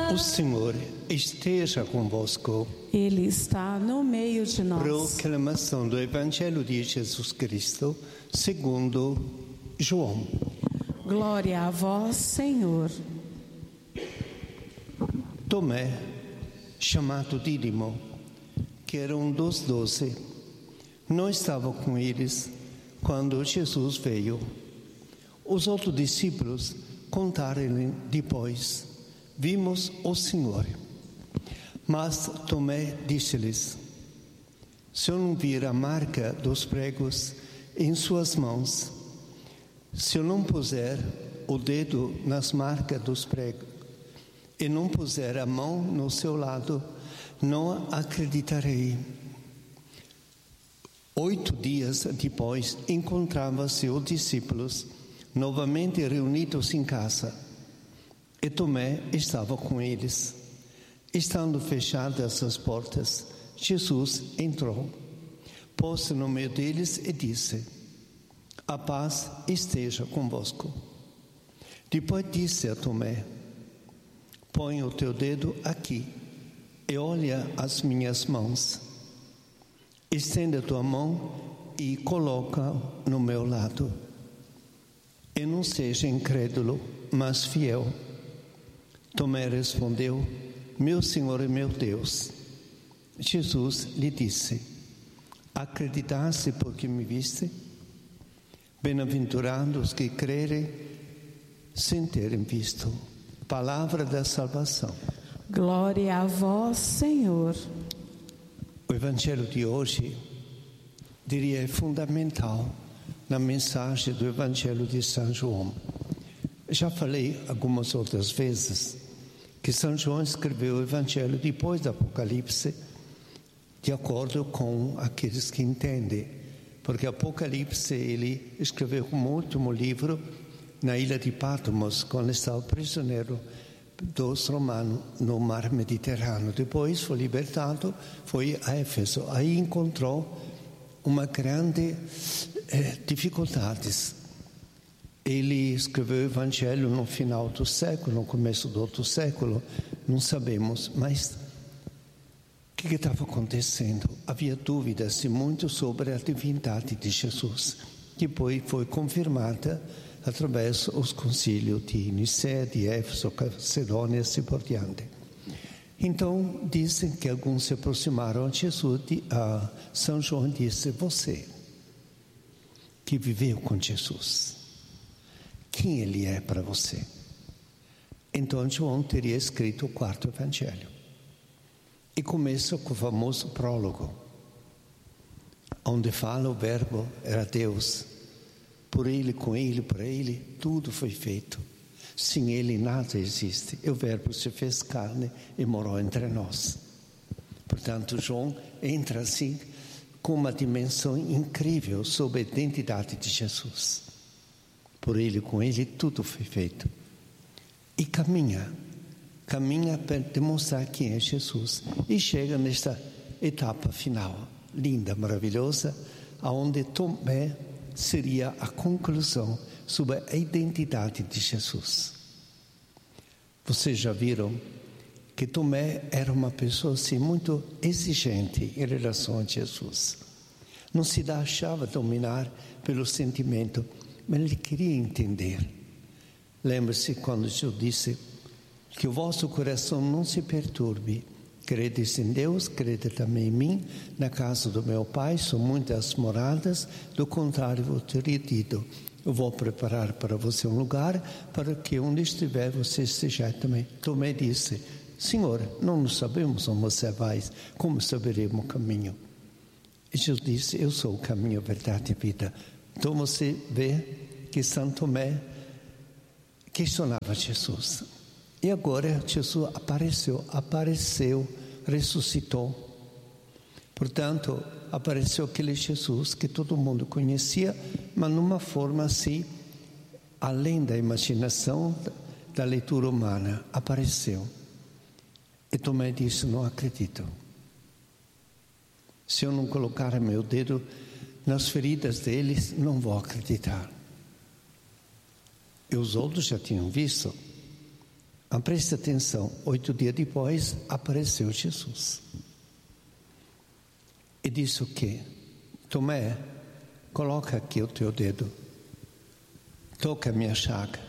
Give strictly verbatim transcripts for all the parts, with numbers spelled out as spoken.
O Senhor esteja convosco. Ele está no meio de nós. Proclamação do Evangelho de Jesus Cristo, segundo João. Glória a vós, Senhor. Tomé, chamado Dídimo, que era um dos doze, não estava com eles quando Jesus veio. Os outros discípulos contaram-lhe depois: vimos o Senhor. Mas Tomé disse-lhes: se eu não vir a marca dos pregos em suas mãos, se eu não puser o dedo nas marcas dos pregos e não puser a mão no seu lado, não acreditarei. Oito dias depois, encontravam-se os discípulos novamente reunidos em casa, e Tomé estava com eles. Estando fechadas as portas, Jesus entrou, pôs-se no meio deles e disse: a paz esteja convosco. Depois disse a Tomé: põe o teu dedo aqui e olha as minhas mãos. Estende a tua mão e coloca no meu lado. E não seja incrédulo, mas fiel. Tomé respondeu: meu Senhor e meu Deus. Jesus lhe disse: acreditaste porque me viste? Bem-aventurados que crerem sem terem visto. Palavra da salvação. Glória a vós, Senhor. O Evangelho de hoje, diria, é fundamental na mensagem do Evangelho de São João. Já falei algumas outras vezes que São João escreveu o Evangelho depois do Apocalipse, de acordo com aqueles que entendem, porque Apocalipse ele escreveu como último livro na ilha de Patmos, quando estava prisioneiro dos romanos no mar Mediterrâneo. Depois foi libertado, foi a Éfeso. Aí encontrou uma grande eh, dificuldades. Ele escreveu o Evangelho no final do século, no começo do outro século, não sabemos, mas o que estava acontecendo? Havia dúvidas muito sobre a divindade de Jesus. Depois foi confirmada através dos concílios de Nicéia, de Éfeso, Calcedônia e assim por diante. Então, dizem que alguns se aproximaram de Jesus, de, a São João disse: você que viveu com Jesus, quem ele é para você? Então João teria escrito o quarto Evangelho. E começa com o famoso prólogo, onde fala o verbo era Deus. Por ele, com ele, para ele, tudo foi feito. Sem ele nada existe. E o verbo se fez carne e morou entre nós. Portanto, João entra assim com uma dimensão incrível sobre a identidade de Jesus. Por ele, com ele, tudo foi feito. E caminha, caminha para demonstrar quem é Jesus. E chega nesta etapa final, linda, maravilhosa, onde Tomé seria a conclusão sobre a identidade de Jesus. Vocês já viram que Tomé era uma pessoa assim, muito exigente em relação a Jesus. Não se achava dominar pelo sentimento, mas ele queria entender. Lembre-se quando Jesus disse que o vosso coração não se perturbe. Credes em Deus, crede também em mim. Na casa do meu pai são muitas moradas, do contrário eu teria dito: eu vou preparar para você um lugar, para que onde estiver você esteja também. Tomé disse: Senhor, não sabemos onde você vai, como saberemos o caminho? E Jesus disse: eu sou o caminho, a verdade e a vida. Então você vê que São Tomé questionava Jesus. E agora Jesus apareceu, apareceu, ressuscitou. Portanto, apareceu aquele Jesus que todo mundo conhecia, mas numa forma assim, além da imaginação, da leitura humana, apareceu. E Tomé disse: não acredito. Se eu não colocar meu dedo nas feridas deles, não vou acreditar. E os outros já tinham visto. Mas preste atenção, oito dias depois apareceu Jesus. E disse o quê? Tomé, coloca aqui o teu dedo. Toca a minha chaga.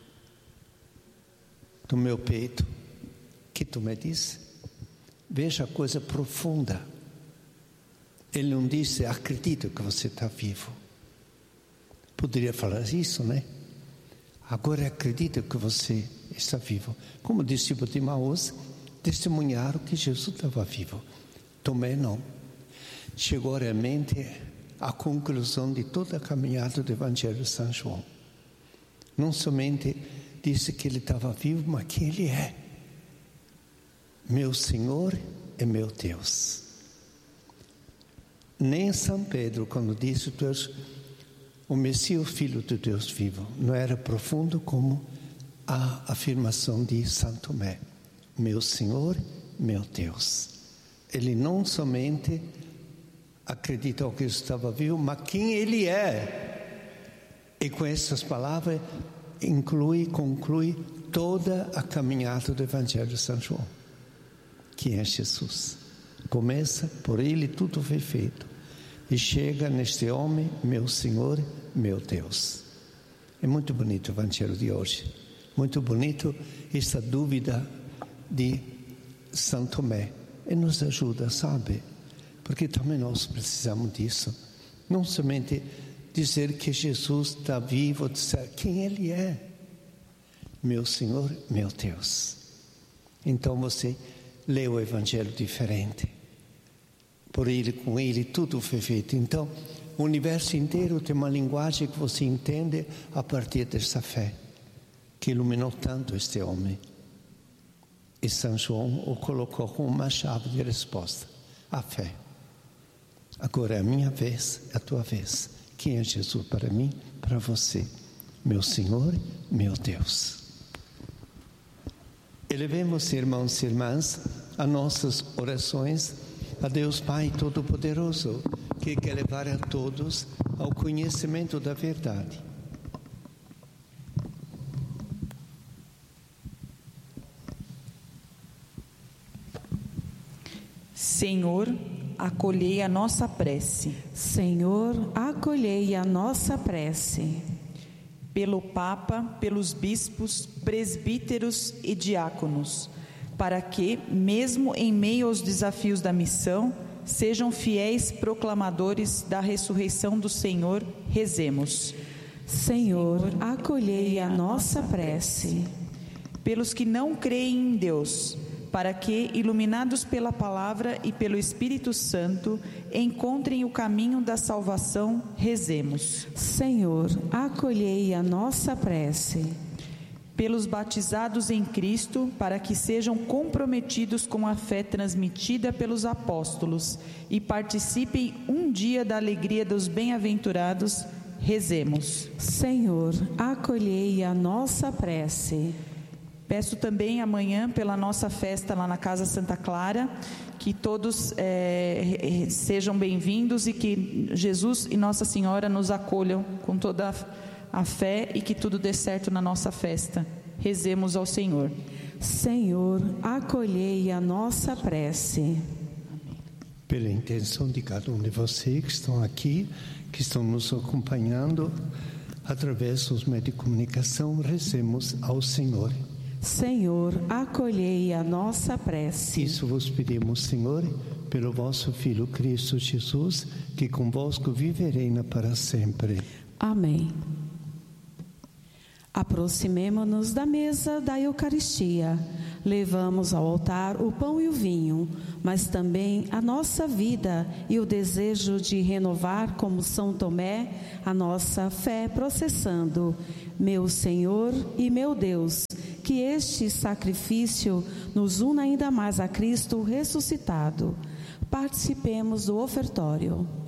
Do meu peito. Que Tomé disse? Veja a coisa profunda. Ele não disse, acredito que você está vivo. Poderia falar isso, né? Agora acredito que você está vivo. Como discípulo de Emaús, testemunharam que Jesus estava vivo. Tomé não. Chegou realmente à conclusão de toda a caminhada do Evangelho de São João. Não somente disse que ele estava vivo, mas que ele é. Meu Senhor e meu Deus. Nem São Pedro, quando disse tu és o Messias, o Filho de Deus vivo, não era profundo como a afirmação de São Tomé. Meu Senhor, meu Deus. Ele não somente acreditou que estava vivo, mas quem ele é. E com essas palavras inclui, conclui toda a caminhada do Evangelho de São João. Quem é Jesus? Começa por ele, tudo foi feito. E chega neste homem, meu Senhor, meu Deus. É muito bonito o Evangelho de hoje. Muito bonito essa dúvida de São Tomé. E nos ajuda, sabe? Porque também nós precisamos disso. Não somente dizer que Jesus está vivo, dizer quem Ele é. Meu Senhor, meu Deus. Então você lê o Evangelho diferente. Por Ele, com Ele, tudo foi feito. Então, o universo inteiro tem uma linguagem que você entende a partir dessa fé, que iluminou tanto este homem. E São João o colocou como uma chave de resposta, a fé. Agora é a minha vez, é a tua vez. Quem é Jesus para mim, para você? Meu Senhor, meu Deus. Elevemos, irmãos e irmãs, as nossas orações a Deus Pai Todo-Poderoso, que quer levar a todos ao conhecimento da verdade. Senhor, acolhei a nossa prece. Senhor, acolhei a nossa prece. Pelo Papa, pelos bispos, presbíteros e diáconos, para que, mesmo em meio aos desafios da missão, sejam fiéis proclamadores da ressurreição do Senhor, rezemos. Senhor, acolhei a nossa prece. Pelos que não creem em Deus, para que, iluminados pela palavra e pelo Espírito Santo, encontrem o caminho da salvação, rezemos. Senhor, acolhei a nossa prece. Pelos batizados em Cristo, para que sejam comprometidos com a fé transmitida pelos apóstolos e participem um dia da alegria dos bem-aventurados, rezemos. Senhor, acolhei a nossa prece. Peço também amanhã, pela nossa festa lá na Casa Santa Clara, que todos é, sejam bem-vindos e que Jesus e Nossa Senhora nos acolham com toda a a fé e que tudo dê certo na nossa festa. Rezemos ao Senhor. Senhor, acolhei a nossa prece. Pela intenção de cada um de vocês que estão aqui, que estão nos acompanhando através dos meios de comunicação, rezemos ao Senhor. Senhor, acolhei a nossa prece. Isso vos pedimos, Senhor, pelo vosso Filho Cristo Jesus, que convosco vive e reina para sempre. Amém. Aproximemo-nos da mesa da Eucaristia. Levamos ao altar o pão e o vinho, mas também a nossa vida e o desejo de renovar, como São Tomé, a nossa fé, processando: meu Senhor e meu Deus, que este sacrifício nos una ainda mais a Cristo ressuscitado. Participemos do ofertório.